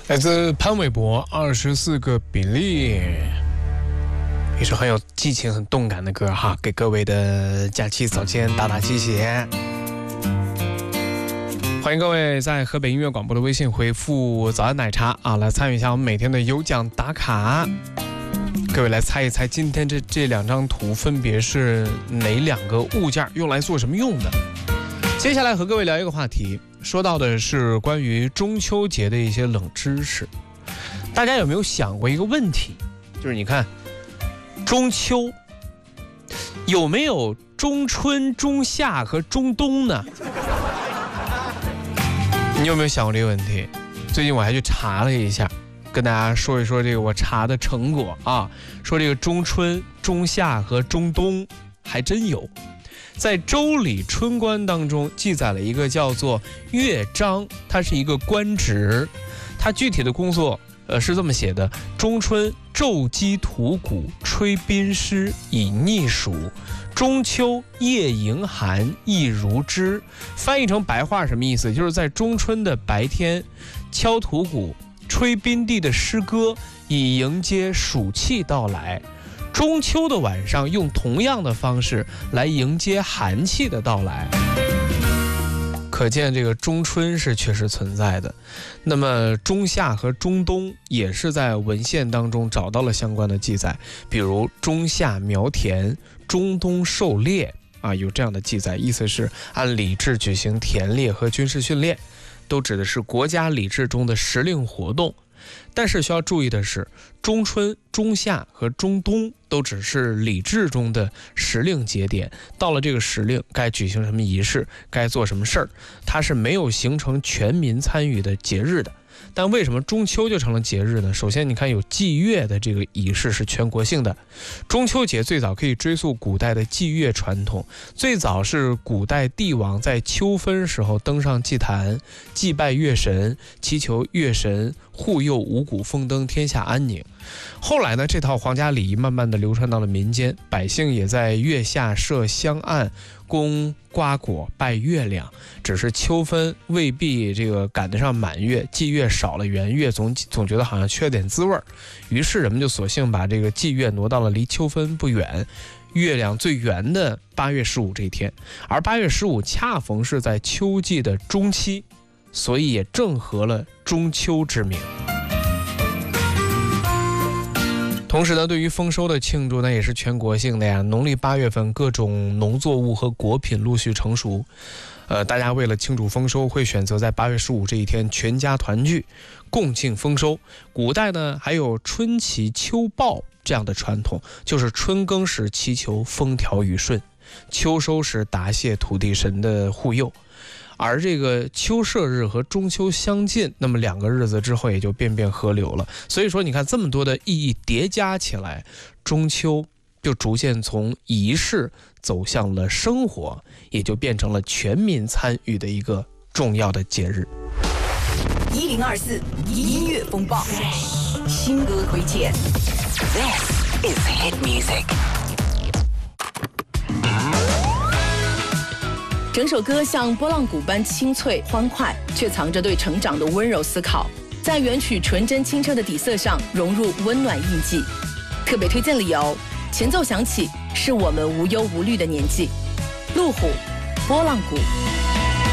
来自潘玮柏24个比例，一首很有激情很动感的歌哈，给各位的假期早间打打鸡血。欢迎各位在河北音乐广播的微信回复早安奶茶啊，来参与一下我们每天的有奖打卡。各位来猜一猜今天这两张图分别是哪两个物件，用来做什么用的。接下来和各位聊一个话题，说到的是关于中秋节的一些冷知识。大家有没有想过一个问题，就是你看中秋有没有中春、中夏和中冬呢？你有没有想过这个问题？最近我还去查了一下，跟大家说一说这个我查的成果啊，说这个中春、中夏和中冬还真有。在《周礼·春官》当中记载了一个叫做乐章，它是一个官职，它具体的工作是这么写的：中春昼击土鼓，吹宾师，以逆暑；中秋夜迎寒，亦如之。翻译成白话什么意思？就是在中春的白天敲土鼓，吹宾地的诗歌，以迎接暑气到来；中秋的晚上用同样的方式来迎接寒气的到来。可见这个中春是确实存在的。那么中夏和中冬也是在文献当中找到了相关的记载，比如中夏苗田，中冬狩猎啊，有这样的记载，意思是按礼制举行田猎和军事训练，都指的是国家礼制中的时令活动。但是需要注意的是，中春、中夏和中冬都只是礼制中的时令节点，到了这个时令该举行什么仪式，该做什么事儿，它是没有形成全民参与的节日的。但为什么中秋就成了节日呢？首先你看有祭月的这个仪式是全国性的，中秋节最早可以追溯古代的祭月传统，最早是古代帝王在秋分时候登上祭坛，祭拜月神，祈求月神护佑五谷丰登，天下安宁。后来呢，这套皇家礼仪慢慢的流传到了民间，百姓也在月下设香案，供瓜果，拜月亮。只是秋分未必这个赶得上满月，祭月少了圆月，总觉得好像缺点滋味，于是人们就索性把这个祭月挪到了离秋分不远，月亮最圆的8月15这一天。而8月15恰逢是在秋季的中期，所以也正合了中秋之名。同时呢，对于丰收的庆祝呢，也是全国性的呀。农历8月份，各种农作物和果品陆续成熟，大家为了庆祝丰收，会选择在8月15这一天全家团聚，共庆丰收。古代呢，还有春祈秋报这样的传统，就是春耕时祈求风调雨顺，秋收时答谢土地神的护佑。而这个秋社日和中秋相近，那么2个日子之后也就变河流了。所以说你看这么多的意义叠加起来，中秋就逐渐从仪式走向了生活，也就变成了全民参与的一个重要的节日。 1024音乐风暴新歌推荐。 This is hit music。 整首歌像拨浪鼓般清脆欢快，却藏着对成长的温柔思考，在原曲纯真清澈的底色上融入温暖印记。特别推荐理由，前奏响起，是我们无忧无虑的年纪。路虎，拨浪鼓。